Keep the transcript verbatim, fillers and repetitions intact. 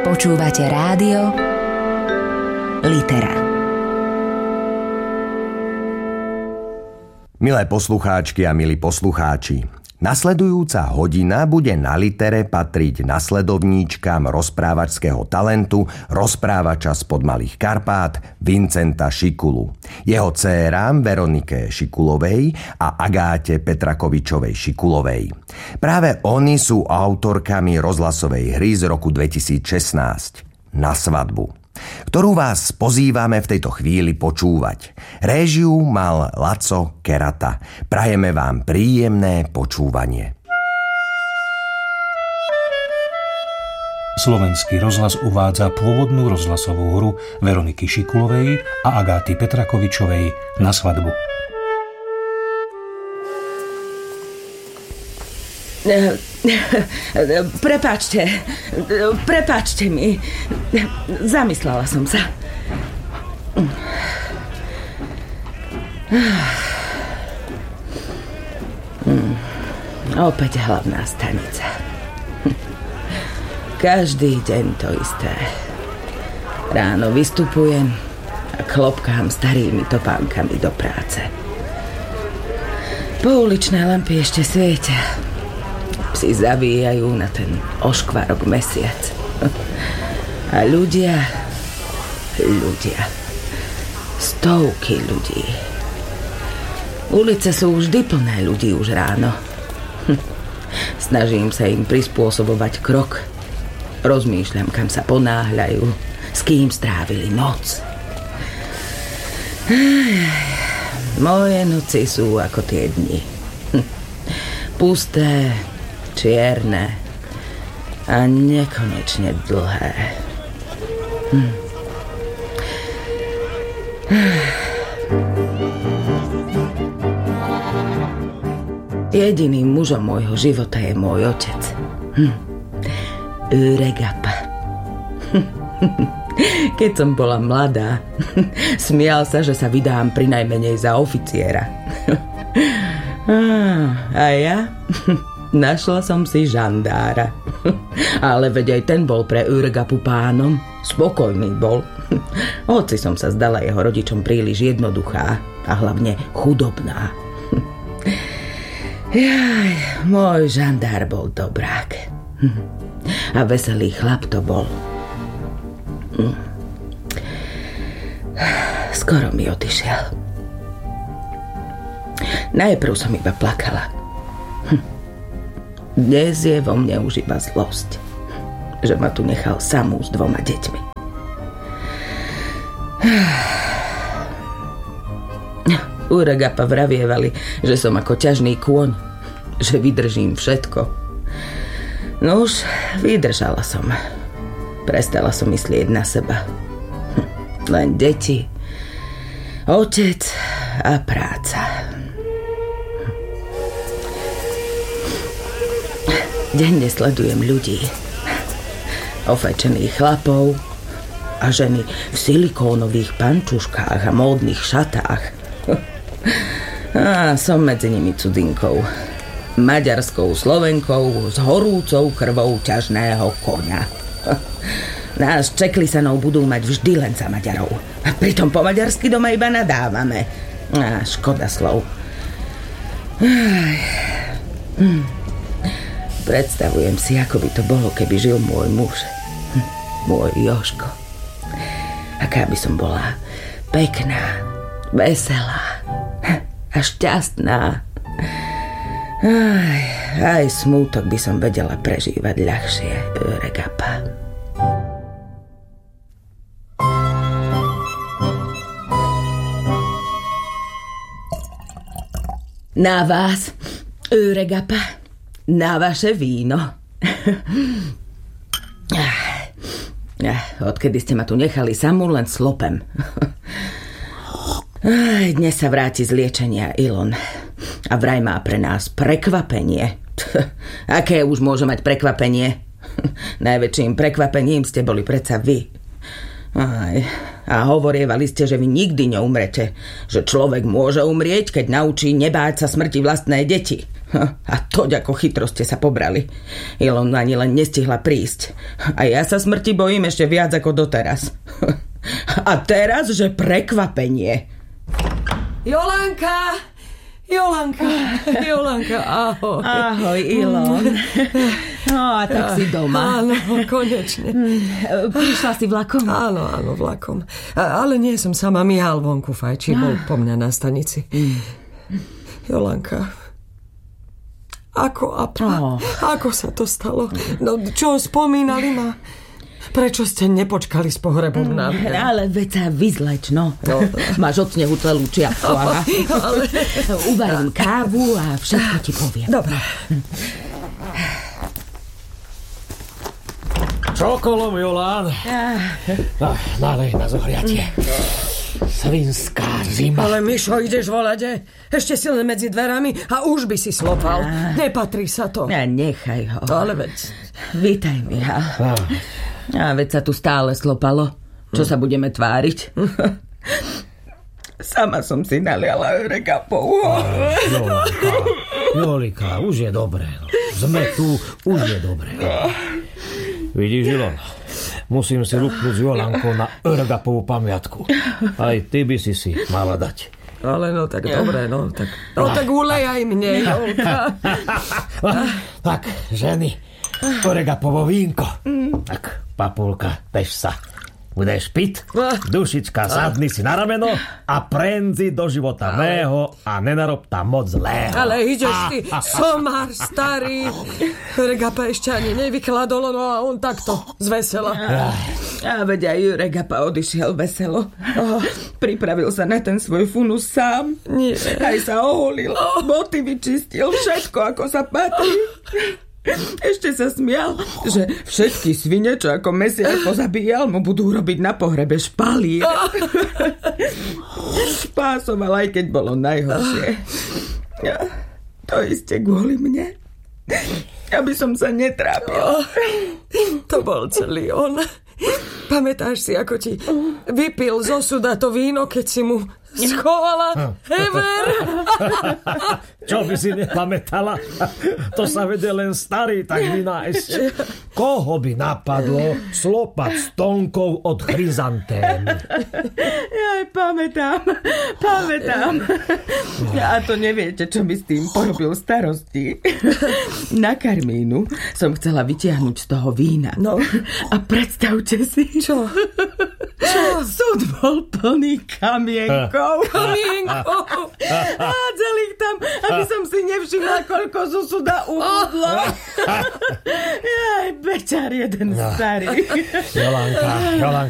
Počúvate rádio Litera. Milé poslucháčky a milí poslucháči, nasledujúca hodina bude na Litere patriť nasledovníčkam rozprávačského talentu rozprávača spod Malých Karpát Vincenta Šikulu, jeho dcérám Veronike Šikulovej a Agáte Petrakovičovej Šikulovej. Práve oni sú autorkami rozhlasovej hry z roku dvetisícšestnásť Na svadbu, ktorú vás pozývame v tejto chvíli počúvať. Réžiu mal Laco Kerata. Prajeme vám príjemné počúvanie. Slovenský rozhlas uvádza pôvodnú rozhlasovú hru Veroniky Šikulovej a Agáty Petrakovičovej Na svadbu. Prepáčte, prepáčte mi. Zamyslela som sa. Opäť hlavná stanica. Každý deň to isté. Ráno vystupujem a klopkám starými topánkami do práce. Pouličné lampy ešte svietia. Psi zavíjajú na ten oškvarok mesiac. A ľudia, ľudia, stovky ľudí. Ulice sú vždy plné ľudí už ráno. Snažím sa im prispôsobovať krok. Rozmýšľam, kam sa ponáhľajú, s kým strávili noc. Moje noci sú ako tie dni. Pusté, čierne a nekonečne dlhé. Hm. Jediným mužom môjho života je môj otec. Hm. Uregapa. Keď som bola mladá, smial sa, že sa vydám prinajmenej za oficiera. A ja? Našla som si žandára. Ale veď aj ten bol pre Uregapu pánom. Spokojný bol. Hoci som sa zdala jeho rodičom príliš jednoduchá a hlavne chudobná. Jaj, môj žandár bol dobrák. A veselý chlap to bol. Skoro mi odišiel. Najprv som iba plakala. Dnes je vo mne už iba zlosť, že ma tu nechal samú s dvoma deťmi. Uregapa vravievali, že som ako ťažný kôň, že vydržím všetko. No už vydržala som. Prestala som myslieť na seba. Len deti, otec a práca. Denne sledujem ľudí. Ofečených chlapov a ženy v silikónových pančuškách a módnych šatách. A som medzi nimi cudzinkou. Maďarskou Slovenkou s horúcou krvou ťažného koňa. Nás Čeklisanov budú mať vždy len za Maďarov. A pritom po maďarsky doma iba nadávame. Á, škoda slov. Hm. Predstavujem si, ako by to bolo, keby žil môj muž. Hm. Môj Jožko. Aká by som bola pekná, veselá a šťastná. Aj, aj smútok by som vedela prežívať ľahšie, Uregapa. Na vás, Uregapa, na vaše víno. Odkedy ste ma tu nechali samú, len slopem. Dnes sa vráti z liečenia Ilon a vraj má pre nás prekvapenie. Aké už môže mať prekvapenie? Najväčším prekvapením ste boli predsa vy. Aj, a hovorievali ste, že vy nikdy neumrete. Že človek môže umrieť, keď naučí nebáť sa smrti vlastnej deti. A toť ako chytro ste sa pobrali. Ilona ani len nestihla prísť. A ja sa smrti bojím ešte viac ako doteraz. A teraz, že prekvapenie. Jolanka! Jolanka, Jolanka, ahoj. Ahoj, Ilon. No, a tak si doma. Áno, konečne. Prišla si vlakom? Áno, áno, vlakom. A, ale nie som sama, Mihal vonku fajčí, bol po mňa na stanici. Jolanka, ako a Oh. ako sa to stalo? No, čo, spomínali ma? Prečo ste nepočkali s pohrebom na mňa? Ale veď sa vyzleč, no. no. Máš od snehu celú čiapku. Ale... Uvarím kávu a všetko ti poviem. Dobre. Čokolom, Jolán. No, nalej na zohriatie. Svinská zima. Ale Mišo, ideš volať? Ešte si len medzi dverami a už by si slopal. Nepatrí sa to. Ja, nechaj ho. Ale veď... Vítaj, Michal. A veď sa tu stále slopalo. Čo sa budeme tváriť? Sama som si naliala Euregapov. Jolanka, Jolika, už je dobré. No. Sme tu, už je dobré. Vidíš, Ilon, musím si rúknuť s Jolankou na Euregapovú pamiatku. Aj ty by si si mala dať. Ale no tak dobre, no tak, no, tak ulej aj mne, Jolka. Tak, ženy, Euregapovo vínko. Tak, Papulka, bež sa. Budeš piť, dušička, sadni si na rameno a prenzi do života mého a nenarob tam moc zlého. Ale ideš ty, somár starý. Euregapa ešte ani nevykladolo, no a on takto, zvesela. A veď aj Euregapa odišiel veselo. Oh, pripravil sa na ten svoj funus sám. Nie. Aj sa oholil, boty vyčistil, všetko ako sa patrí. Ešte sa smial, že všetky svine, čo ako mesiac pozabíjal, mu budú robiť na pohrebe špalír. Pásoval, aj keď bolo najhoršie. To iste kvôli mne. Aby som sa netrápil. To bol celý on. Pamätáš si, ako ti vypil zo suda to víno, keď si mu schovala hever? Čo by si nepamätala? To sa vedie len starý tak vynájsť. Koho by napadlo slopať stonkou od chryzantémy? Jaj, pamätám, pamätám. A to neviete, čo mi s tým porobil starosti. Na Karmínu som chcela vytiahnuť z toho vína. No. A predstavte si, Čo? Čo? Súd bol plný kamienkov. Kamienkov? Hádzali ich tam, aby som si nevšimla, koľko zo súda ubudlo. Jaj, bečar jeden starý. Jolanka, Jolanka.